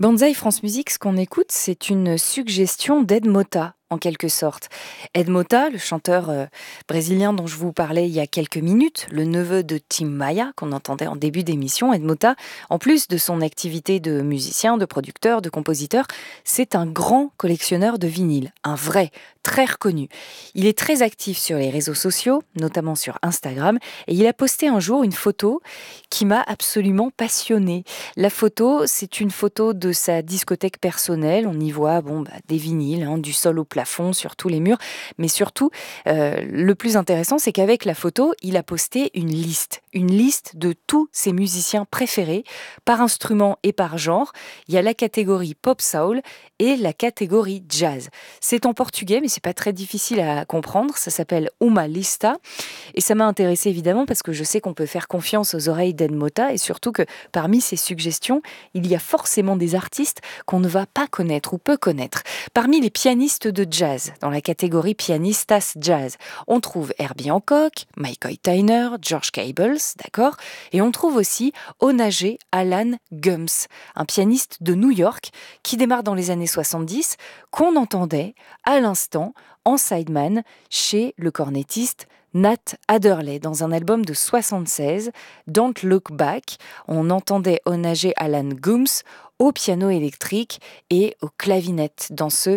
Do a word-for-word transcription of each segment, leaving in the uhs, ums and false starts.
Banzai France Musique, ce qu'on écoute, c'est une suggestion d'Ed Mota, en quelque sorte. Ed Mota, le chanteur euh, brésilien dont je vous parlais il y a quelques minutes, le neveu de Tim Maia, qu'on entendait en début d'émission, Ed Mota, en plus de son activité de musicien, de producteur, de compositeur, c'est un grand collectionneur de vinyles, un vrai, très reconnu. Il est très actif sur les réseaux sociaux, notamment sur Instagram, et il a posté un jour une photo qui m'a absolument passionnée. La photo, c'est une photo de sa discothèque personnelle. On y voit bon, bah, des vinyles, hein, du sol au plafond, sur tous les murs. Mais surtout, euh, le plus intéressant, c'est qu'avec la photo, il a posté une liste. Une liste de tous ses musiciens préférés, par instrument et par genre. Il y a la catégorie pop-soul et la catégorie jazz. C'est en portugais, mais c'est pas très difficile à comprendre. Ça s'appelle Uma Lista. Et ça m'a intéressée évidemment parce que je sais qu'on peut faire confiance aux oreilles d'Ed Mota et surtout que parmi ses suggestions, il y a forcément des artistes qu'on ne va pas connaître ou peu connaître. Parmi les pianistes de jazz, dans la catégorie pianistas jazz, on trouve Herbie Hancock, Mike Tyner, George Cables, d'accord, et on trouve aussi Onage Alan Gums, un pianiste de New York qui démarre dans les années soixante-dix, qu'on entendait à l'instant en sideman chez le cornettiste Nat Adderley, dans un album de soixante-seize, Don't Look Back. On entendait Onage Alan Gums au piano électrique et au clavinette dans ce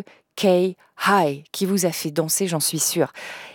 K-High qui vous a fait danser, j'en suis sûre.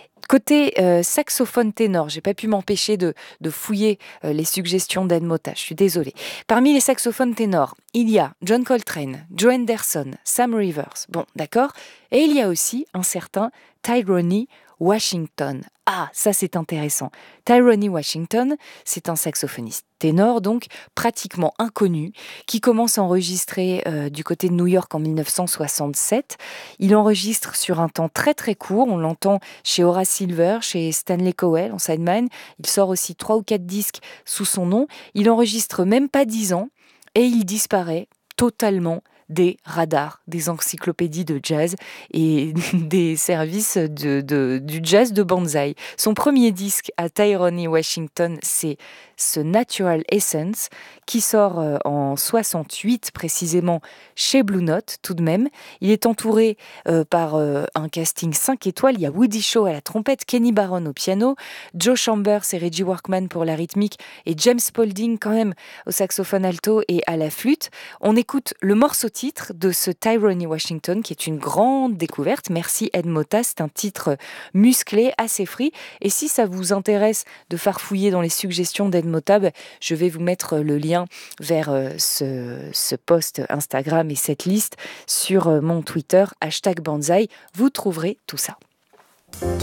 Côté euh, saxophone ténor, j'ai pas pu m'empêcher de, de fouiller euh, les suggestions d'Ed Mota, je suis désolée. Parmi les saxophones ténors, il y a John Coltrane, Joe Henderson, Sam Rivers, bon d'accord, et il y a aussi un certain Tyrone Washington. Ah, ça c'est intéressant. Tyrone Washington, c'est un saxophoniste ténor, donc pratiquement inconnu, qui commence à enregistrer euh, du côté de New York en dix-neuf cent soixante-sept. Il enregistre sur un temps très très court, on l'entend chez Horace Silver, chez Stanley Cowell en sideman. Il sort aussi trois ou quatre disques sous son nom. Il enregistre même pas dix ans et il disparaît totalement des radars, des encyclopédies de jazz et des services de, de, du jazz de Banzai. Son premier disque à Tyrone Washington, c'est ce Natural Essence qui sort en soixante-huit précisément chez Blue Note tout de même. Il est entouré euh, par euh, un casting cinq étoiles. Il y a Woody Shaw à la trompette, Kenny Barron au piano, Joe Chambers et Reggie Workman pour la rythmique et James Spaulding quand même au saxophone alto et à la flûte. On écoute le morceau titre de ce Tyrone Washington qui est une grande découverte. Merci Ed Mota, c'est un titre musclé, assez free. Et si ça vous intéresse de farfouiller dans les suggestions d'Ed Mota, bah, je vais vous mettre le lien vers euh, ce, ce post Instagram et cette liste sur euh, mon Twitter, hashtag Banzai. Vous trouverez tout ça.